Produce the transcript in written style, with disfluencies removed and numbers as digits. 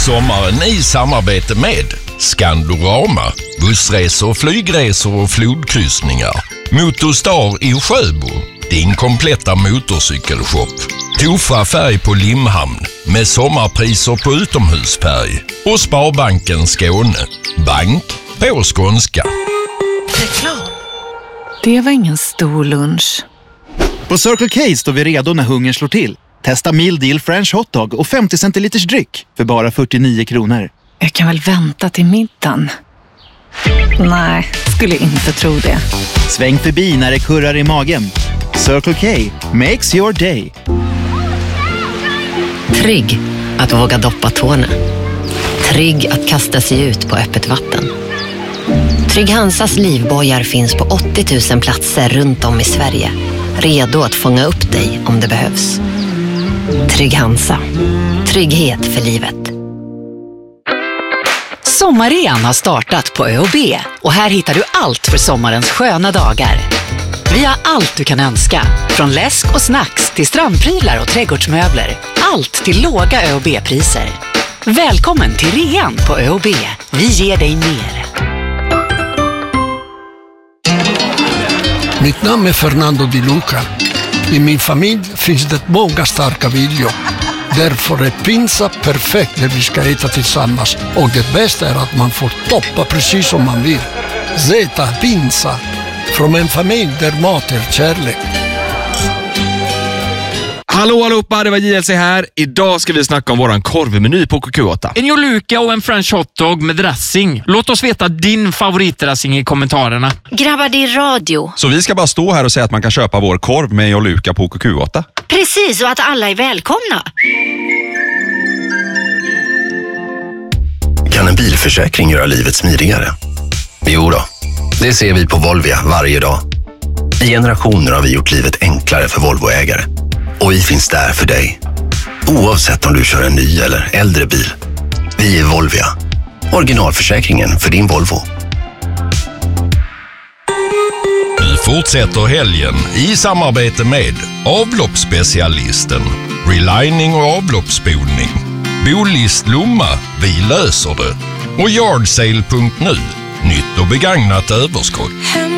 Sommaren i samarbete med Skandorama, bussresor, flygresor och flodkryssningar. Motorstar i Sjöbo, din kompletta motorcykelshop. Tofa färg på Limhamn med sommarpriser på utomhusfärg. Och Sparbanken Skåne, bank på skånska. Reklam. Det var ingen stor lunch. På Circle K står vi redo när hungern slår till. Testa Meal Deal French Hotdog och 50 centiliters dryck för bara 49 kronor. Jag kan väl vänta till middagen? Nej, skulle inte tro det. Sväng förbi när det kurrar i magen. Circle K makes your day. Trygg att våga doppa tårna. Trygg att kasta sig ut på öppet vatten. Trygg Hansas livbojar finns på 80 000 platser runt om i Sverige. Redo att fånga upp dig om det behövs. Trygg Hansa. Trygghet för livet. Sommarrean har startat på ÖoB och här hittar du allt för sommarens sköna dagar. Vi har allt du kan önska, från läsk och snacks till strandprylar och trädgårdsmöbler. Allt till låga ÖoB-priser. Välkommen till rean på ÖoB. Vi ger dig mer. Mitt namn är Fernando Di Luca. I min familj finns det många starka viljor. Därför är pinsa perfekt när vi ska äta tillsammans. Och det bästa är att man får toppa precis som man vill. Zeta Pinsa. Från en familj där mat är kärlek. Hallå allihopa, det var JLC här. Idag ska vi snacka om våran korvmeny på KQ8. En joluka och en french hotdog med dressing. Låt oss veta din favoritdressing i kommentarerna. Grabbar, det är radio. Så vi ska bara stå här och säga att man kan köpa vår korv med joluka på KQ8? Precis, och att alla är välkomna. Kan en bilförsäkring göra livet smidigare? Jo då, det ser vi på Volvia varje dag. I generationer har vi gjort livet enklare för Volvoägare. Och vi finns där för dig. Oavsett om du kör en ny eller äldre bil. Vi är Volvia. Originalförsäkringen för din Volvo. Vi fortsätter helgen i samarbete med avloppsspecialisten, relining och avloppsspolning. Bolist Lomma, vi löser det. Och yardsale.nu, nytt och begagnat överskott.